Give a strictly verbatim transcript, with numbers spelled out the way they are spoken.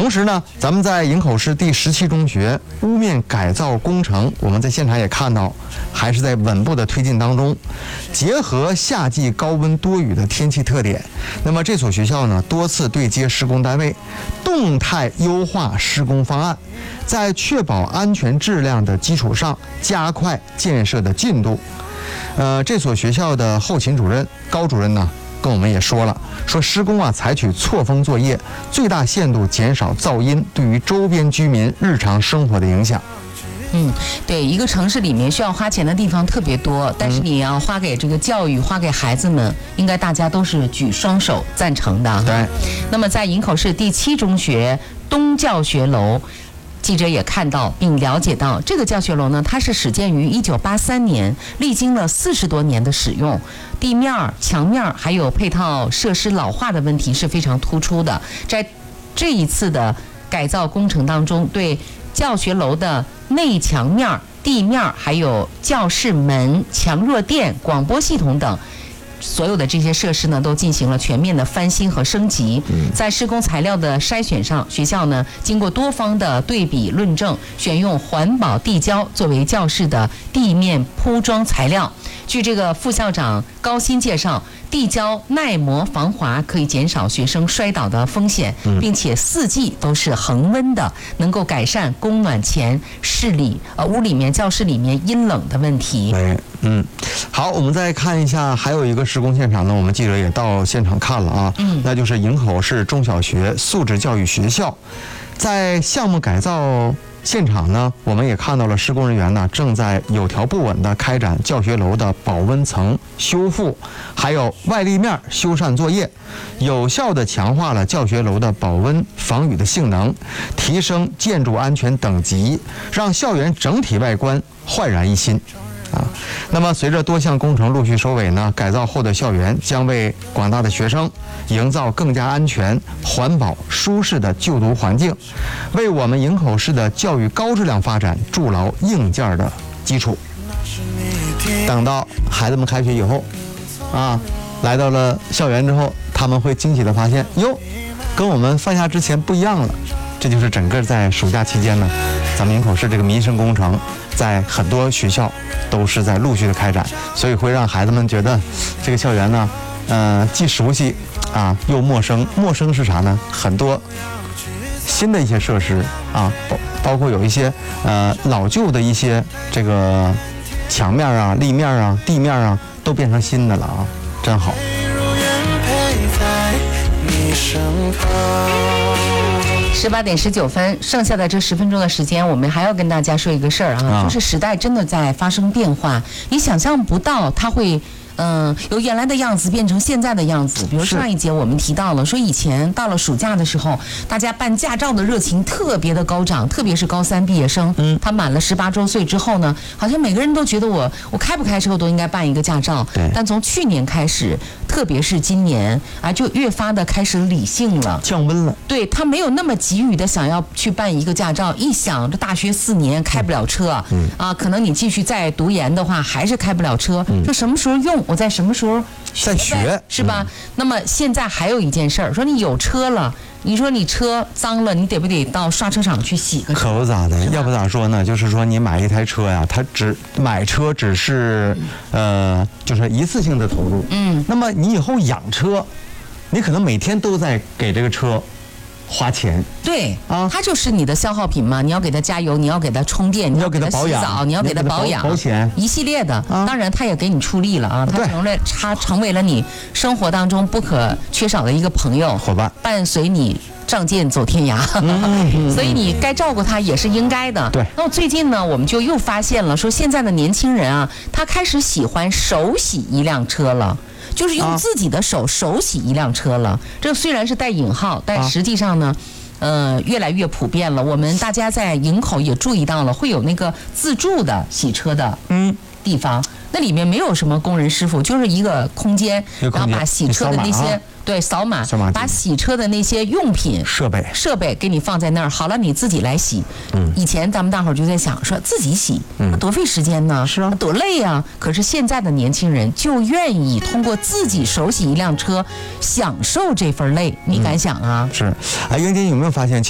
同时呢，咱们在营口市第十七中学屋面改造工程，我们在现场也看到，还是在稳步的推进当中。结合夏季高温多雨的天气特点，那么这所学校呢，多次对接施工单位，动态优化施工方案，在确保安全质量的基础上，加快建设的进度。呃，这所学校的后勤主任高主任呢，跟我们也说了，说施工啊采取错峰作业，最大限度减少噪音对于周边居民日常生活的影响。 嗯，对，一个城市里面需要花钱的地方特别多，但是你要花给这个教育，花给孩子们，应该大家都是举双手赞成的。 对。 那么在营口市第七中学东教学楼，记者也看到并了解到，这个教学楼呢，它是始建于一九八三年，历经了四十多年的使用，地面、墙面还有配套设施老化的问题是非常突出的。在这一次的改造工程当中，对教学楼的内墙面、地面还有教室门、墙弱电、广播系统等所有的这些设施呢，都进行了全面的翻新和升级。在施工材料的筛选上，学校呢经过多方的对比论证，选用环保地胶作为教室的地面铺装材料。据这个副校长高鑫介绍，地胶耐磨防滑，可以减少学生摔倒的风险，并且四季都是恒温的，能够改善供暖前室里呃屋里面教室里面阴冷的问题。 对，嗯，好，我们再看一下，还有一个施工现场呢，我们记者也到现场看了啊，嗯，那就是营口市中小学素质教育学校，在项目改造现场呢，我们也看到了施工人员呢正在有条不紊地开展教学楼的保温层修复，还有外立面修缮作业，有效地强化了教学楼的保温防雨的性能，提升建筑安全等级，让校园整体外观焕然一新。啊，那么随着多项工程陆续收尾呢，改造后的校园将为广大的学生营造更加安全、环保、舒适的就读环境，为我们营口市的教育高质量发展筑牢硬件的基础。等到孩子们开学以后，啊，来到了校园之后，他们会惊喜地发现，哟，跟我们放假之前不一样了。这就是整个在暑假期间呢，咱们营口市这个民生工程在很多学校都是在陆续的开展，所以会让孩子们觉得这个校园呢，呃，既熟悉啊又陌生。陌生是啥呢？很多新的一些设施啊，包包括有一些呃老旧的一些这个墙面啊、立面啊、地面啊，都变成新的了啊，真好。 十八点十九分，剩下的这十分钟的时间，我们还要跟大家说一个事儿啊，就是时代真的在发生变化，你想象不到它会。嗯，由原来的样子变成现在的样子。比如上一节我们提到了，说以前到了暑假的时候，大家办驾照的热情特别的高涨，特别是高三毕业生，嗯，他满了十八周岁之后呢，好像每个人都觉得我我开不开车都应该办一个驾照。 对。 但从去年开始，特别是今年啊，就越发的开始理性了， 降温了。 对，他没有那么急于的想要去办一个驾照，一想这大学四年开不了车，嗯啊，可能你继续再读研的话，还是开不了车，嗯，说什么时候用？我在什么时候在学是吧？嗯、那么现在还有一件事儿，说你有车了，你说你车脏了，你得不得到刷车厂去洗个车？ 可不咋的，要不咋说呢？就是说你买一台车呀，它只买车只是呃，就是一次性的投入。嗯，那么你以后养车，你可能每天都在给这个车花钱。 对啊，它就是你的消耗品嘛，你要给它加油，你要给它充电，你要给它洗澡，你要给它保养， 保险一系列的。啊、当然，它也给你出力了啊，它成了它成为了你生活当中不可缺少的一个朋友伙伴， 伴随你仗剑走天涯。嗯、所以你该照顾它也是应该的。 对。 那么最近呢，我们就又发现了，说现在的年轻人啊，他开始喜欢手洗一辆车了。就是用自己的手手洗一辆车了，啊、这虽然是带引号，但实际上呢，啊、呃，越来越普遍了。我们大家在营口也注意到了，会有那个自助的洗车的嗯地方，那里面没有什么工人师傅，就是一个空间，然后把洗车的那些。对，扫码，把洗车的那些用品、 设备、 设备给你放在那儿，好了，你自己来洗。嗯，以前咱们大伙儿就在想，说自己洗，嗯，多费时间呢， 是啊， 多累啊。可是现在的年轻人就愿意通过自己手洗一辆车，享受这份累，你敢想啊？ 是，哎，袁姐有没有发现？